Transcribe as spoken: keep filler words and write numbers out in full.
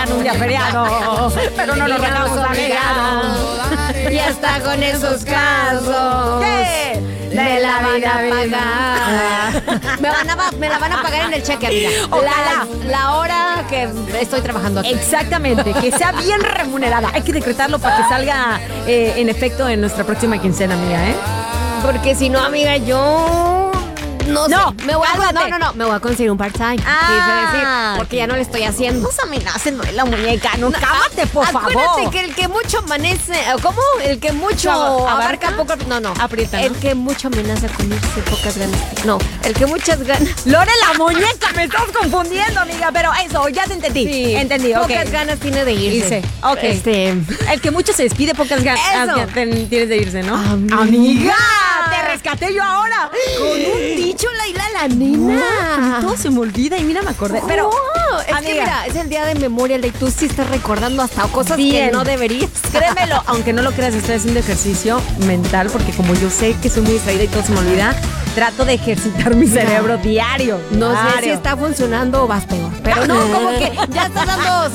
un día feriado, pero no nos dejamos amigar. Y hasta con esos casos. ¿Qué? Me la van a pagar. me, van a, me la van a pagar en el cheque, amiga. Ojalá. La, la hora que estoy trabajando aquí. Exactamente, que sea bien remunerada. Hay que decretarlo para que salga eh, en efecto en nuestra próxima quincena, amiga, ¿eh? Porque si no, amiga, yo... No, No, sé, me voy a, cálmate. no, no, no, me voy a conseguir un part-time. Ah, quise decir, porque ya no le estoy haciendo. No se amenacen, no es la muñeca, no, cámate, por Acuérdate favor. que el que mucho amanece, ¿cómo? El que mucho ¿Abarca? abarca, poco, no, no, Aprieta, ¿no? El que mucho amenaza con irse, pocas ganas. No, el que muchas ganas. Lore, la muñeca, me estás confundiendo, amiga, pero eso, ya te entendí. Sí, entendí, ok. pocas ganas tiene de irse. Irse, ok. Este, El que mucho se despide, pocas ganas Eso. tienes de irse, ¿no? Amiga. ¡Te rescaté yo ahora! con un dicho, Laila, la nena. Todo se me olvida y mira, me acordé. Pero, Oh, es amiga, que mira, es el día de Memorial Day. Tú sí estás recordando hasta cosas Bien. que no deberías. créemelo, aunque no lo creas, estoy haciendo ejercicio mental porque como yo sé que soy muy distraída y todo se me olvida, trato de ejercitar mi cerebro diario. No sé diario. si está funcionando o vas peor. Pero no, como que ya estás dando